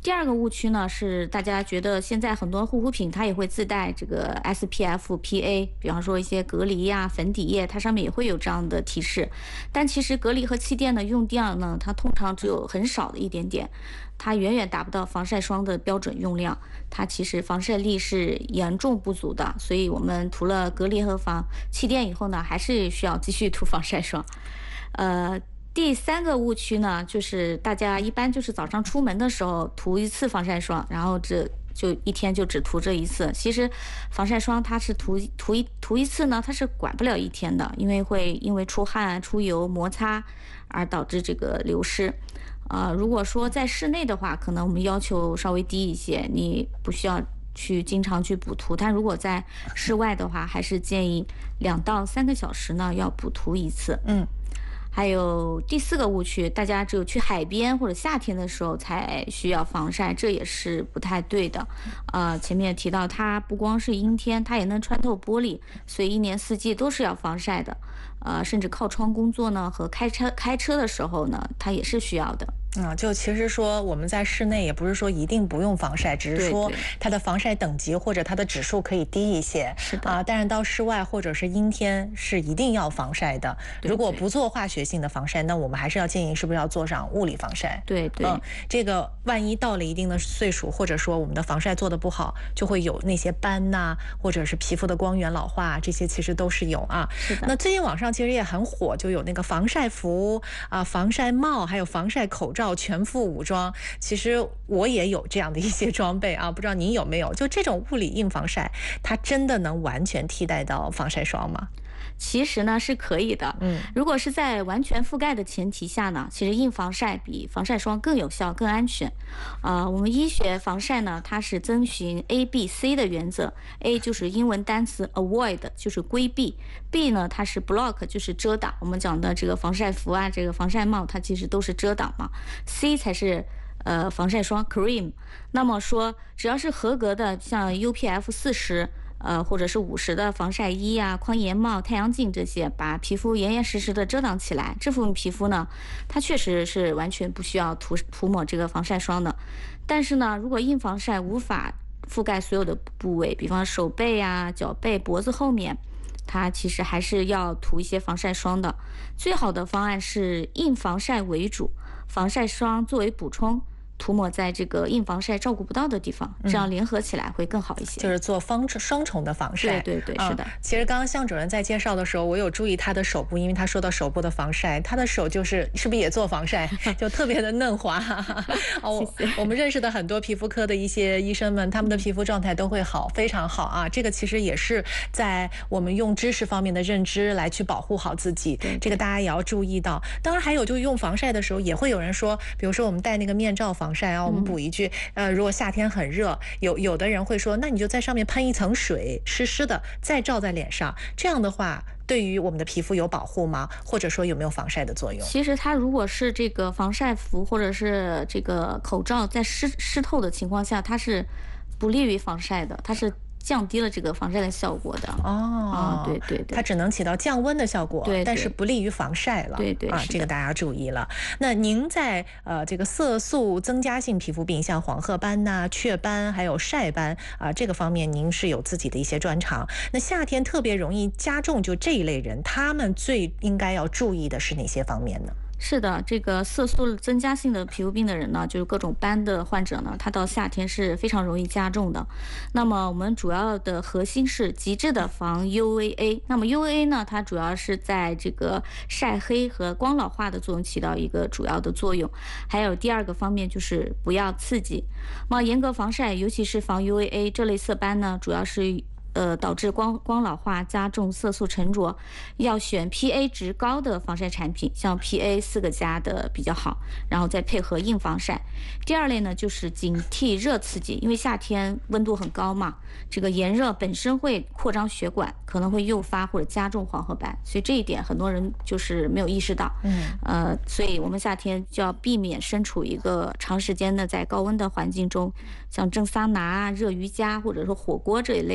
第二个误区呢是大家觉得现在很多护肤品它也会自带这个 SPF、PA， 比方说一些隔离呀、粉底液，它上面也会有这样的提示。但其实隔离和气垫的用量呢，它通常只有很少的一点点，它远远达不到防晒霜的标准用量，它其实防晒力是严重不足的。所以我们涂了隔离和气垫以后呢，还是需要继续涂防晒霜。第三个误区呢，就是大家一般就是早上出门的时候涂一次防晒霜，然后就一天就只涂这一次。其实防晒霜它是涂一次呢，它是管不了一天的，因为出汗、出油、摩擦而导致这个流失。如果说在室内的话，可能我们要求稍微低一些，你不需要经常去补涂。但如果在室外的话，还是建议2到3个小时呢要补涂一次。还有第4个误区，大家只有去海边或者夏天的时候才需要防晒，这也是不太对的。前面提到它不光是阴天，它也能穿透玻璃，所以一年四季都是要防晒的。甚至靠窗工作呢和开车的时候呢，它也是需要的。 就其实说我们在室内也不是说一定不用防晒，只是说它的防晒等级或者它的指数可以低一些。 是的但是到室外或者是阴天是一定要防晒的。如果不做化学性的防晒，那我们还是要建议是不是要做上物理防晒？ 对。 这个万一到了一定的岁数，或者说我们的防晒做得不好，就会有那些斑呐，或者是皮肤的光源老化，这些其实都是有啊。 是的。 那最近网上其实也很火，就有那个防晒服防晒帽，还有防晒口罩。全副武装，其实我也有这样的一些装备啊，不知道您有没有？就这种物理硬防晒，它真的能完全替代到防晒霜吗？ 其实呢是可以的。如果是在完全覆盖的前提下呢，其实硬防晒比防晒霜更有效、更安全。我们医学防晒呢，它是遵循 A、B、C 的原则。A 就是英文单词 avoid， 就是规避。B 呢，它是 block， 就是遮挡。我们讲的这个防晒服啊，这个防晒帽，它其实都是遮挡嘛。C 才是防晒霜 cream。那么说，只要是合格的，像 UPF40。或者是50的防晒衣啊、宽檐帽、太阳镜这些，把皮肤严实实的遮挡起来。这副皮肤呢，它确实是完全不需要涂抹这个防晒霜的。但是呢，如果硬防晒无法覆盖所有的部位，比方手背啊、脚背、脖子后面，它其实还是要涂一些防晒霜的。最好的方案是硬防晒为主，防晒霜作为补充。涂抹在这个硬防晒照顾不到的地方，这样联合起来会更好一些。 就是做双重的防晒。 对，是的。 其实刚刚向主任在介绍的时候，我有注意他的手部，因为他说到手部的防晒，他的手是不是也做防晒，就特别的嫩滑。 谢谢。 我们认识的很多皮肤科的一些医生们，他们的皮肤状态都会好，非常好啊。这个其实也是在我们用知识方面的认知来去保护好自己，这个大家也要注意到。当然还有就是用防晒的时候，也会有人说，比如说我们戴那个面罩防晒啊，我们补一句，如果夏天很热，有的人会说，那你就在上面喷一层水，湿的，再照在脸上，这样的话对于我们的皮肤有保护吗？或者说有没有防晒的作用？ 其实它如果是这个防晒服或者是这个口罩在湿透的情况下，它是不利于防晒的，它是降低了这个防晒的效果的。对， 它只能起到降温的效果， 对， 但是不利于防晒了。 对， 这个大家注意了。那您在这个色素增加性皮肤病，像黄褐斑呐、雀斑还有晒斑这个方面，您是有自己的一些专长。那夏天特别容易加重，就这一类人，他们最应该要注意的是哪些方面呢？ 是的，这个色素增加性的皮肤病的人呢，就是各种斑的患者呢，他到夏天是非常容易加重的。那么我们主要的核心是极致的防 UVA。那么 UVA 呢，它主要是在这个晒黑和光老化的作用起到一个主要的作用。还有第二个方面就是不要刺激。那么严格防晒，尤其是防 UVA 这类色斑呢，主要是导致光老化，加重色素沉着，要选 PA 值高的防晒产品，像 PA 4个加的比较好，然后再配合硬防晒。第二类呢，就是警惕热刺激，因为夏天温度很高嘛，这个炎热本身会扩张血管，可能会诱发或者加重黄褐斑，所以这一点很多人就是没有意识到。所以我们夏天就要避免身处一个长时间的在高温的环境中，像蒸桑拿啊、热瑜伽或者说火锅这一类的，都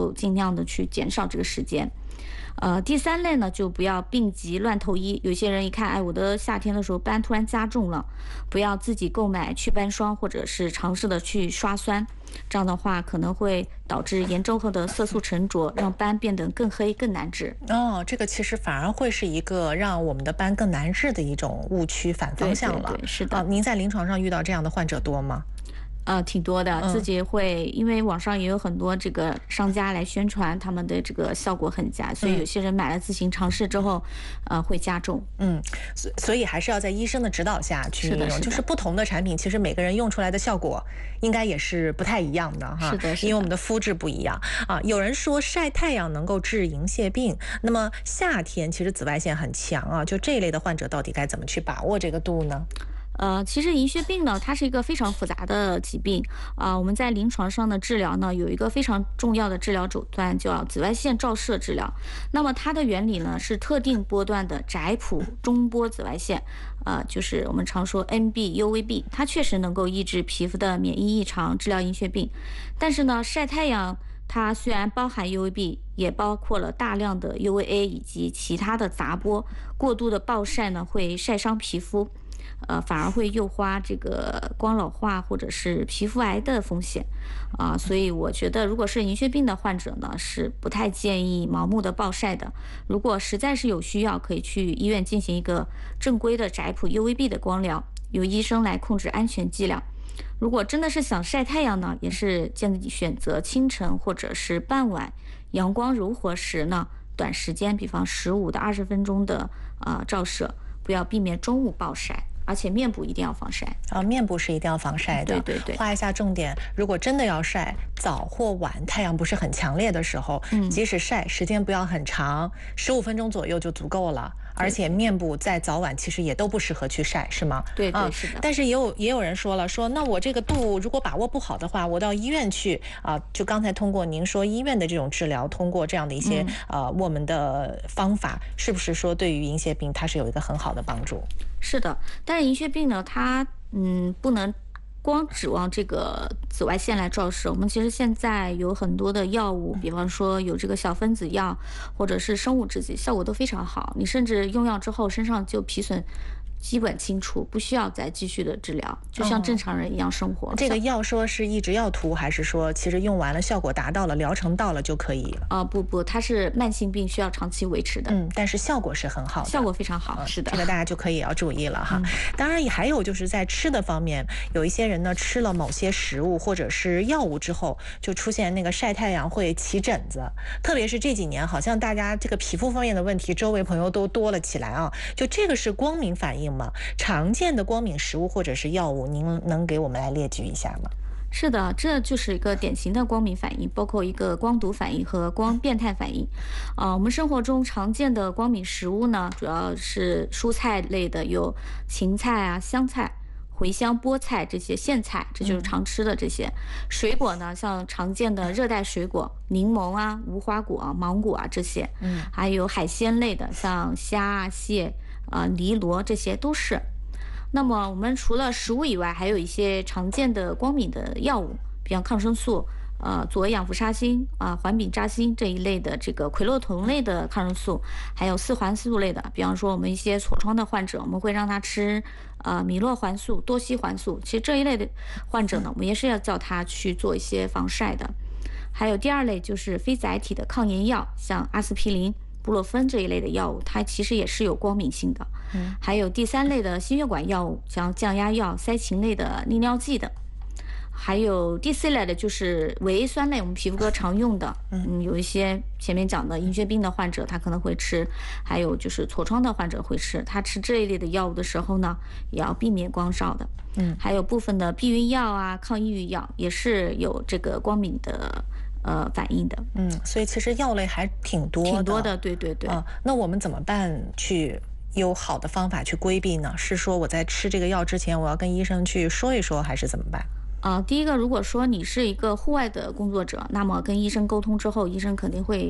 就尽量的去减少这个时间。第3类呢，就不要病急乱投医。有些人一看，哎，我的夏天的时候斑突然加重了，不要自己购买祛斑霜，或者是尝试的去刷酸，这样的话可能会导致严重后的色素沉着，让斑变得更黑更难治。 这个其实反而会是一个让我们的斑更难治的一种误区反方向了。 对，是的。 您在临床上遇到这样的患者多吗？ 挺多的，自己会，因为网上也有很多这个商家来宣传他们的这个效果很佳，所以有些人买了自行尝试之后，会加重。 所以还是要在医生的指导下去应用。就是不同的产品，其实每个人用出来的效果应该也是不太一样的哈。 是的， 因为我们的肤质不一样啊。有人说晒太阳能够治银屑病，那么夏天其实紫外线很强啊，就这一类的患者到底该怎么去把握这个度呢？ 其实银屑病呢，它是一个非常复杂的疾病我们在临床上的治疗呢，有一个非常重要的治疗手段，叫紫外线照射治疗。那么它的原理呢，是特定波段的窄谱中波紫外线，就是我们常说 NB UVB， 它确实能够抑制皮肤的免疫异常，治疗银屑病。但是呢，晒太阳它虽然包含 UVB， 也包括了大量的 UVA 以及其他的杂波，过度的暴晒呢，会晒伤皮肤。反而会诱发这个光老化或者是皮肤癌的风险所以我觉得如果是银屑病的患者呢，是不太建议盲目的暴晒的。如果实在是有需要，可以去医院进行一个正规的窄谱 UVB 的光疗，由医生来控制安全剂量。如果真的是想晒太阳呢，也是建议选择清晨或者是傍晚阳光柔和时呢，短时间，比方15到20分钟的照射，不要避免中午暴晒。而且面部一定要防晒面部是一定要防晒的。 对， 画一下重点。如果真的要晒，早或晚太阳不是很强烈的时候，即使晒时间不要很长，15分钟左右就足够了。而且面部在早晚其实也都不适合去晒，是吗？ 对，是的。 但是也有人说了，说那我这个度如果把握不好的话，我到医院去就刚才通过您说医院的这种治疗，通过这样的一些我们的方法，是不是说对于银屑病它是有一个很好的帮助？ 是的，但是银屑病呢，它不能光指望这个紫外线来照射。我们其实现在有很多的药物，比方说有这个小分子药或者是生物制剂，效果都非常好。你甚至用药之后身上就皮损基本清除，不需要再继续的治疗，就像正常人一样生活。 这个药说是一直要涂，还是说其实用完了效果达到了，疗程到了就可以了？ 不，它是慢性病，需要长期维持的。 但是效果是很好的， 效果非常好。是的， 这个大家就可以要注意了哈。当然也还有就是在吃的方面，有一些人呢吃了某些食物或者是药物之后，就出现那个晒太阳会起疹子，特别是这几年，好像大家这个皮肤方面的问题，周围朋友都多了起来啊。就这个是光敏反应吗？常见的光敏食物或者是药物，您能给我们来列举一下吗？ 是的，这就是一个典型的光敏反应，包括一个光毒反应和光变态反应。我们生活中常见的光敏食物呢，主要是蔬菜类的，有芹菜香菜、茴香、菠菜这些苋菜，这就是常吃的这些。水果呢，像常见的热带水果，柠檬无花果芒果这些。还有海鲜类的，像虾蟹梨螺，这些都是。那么我们除了食物以外，还有一些常见的光敏的药物，比方抗生素、左氧氟沙星环丙扎星这一类的这个喹洛酮类的抗生素，还有4环素类的，比方说我们一些痤疮的患者，我们会让他吃米洛环素、多西环素。其实这一类的患者呢，我们也是要叫他去做一些防晒的。还有第2类就是非载体的抗炎药，像阿司匹林、布洛芬这一类的药物，它其实也是有光敏性的。还有第3类的心血管药物，像降压药、塞嗪类的利尿剂的。还有第4类的就是维 A 酸类，我们皮肤科常用的。有一些前面讲的银屑病的患者，他可能会吃，还有就是痤疮的患者会吃。他吃这一类的药物的时候呢，也要避免光照的。还有部分的避孕药抗抑郁药也是有这个光敏的反应的。 所以其实药类还挺多的。 对。 那我们怎么办去有好的方法去规避呢？是说我在吃这个药之前，我要跟医生去说一说，还是怎么办？ 第一个，如果说你是一个户外的工作者，那么跟医生沟通之后，医生肯定会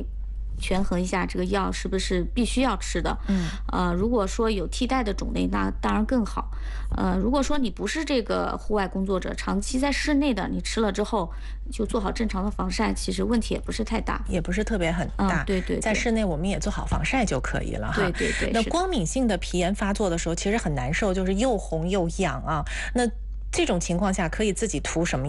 权衡一下这个药是不是必须要吃的。如果说有替代的种类，那当然更好。如果说你不是这个户外工作者，长期在室内的，你吃了之后就做好正常的防晒，其实问题也不是太大， 也不是特别很大。 对， 在室内我们也做好防晒就可以了哈。 对。 那光敏性的皮炎发作的时候，其实很难受，就是又红又痒啊。那这种情况下可以自己涂什么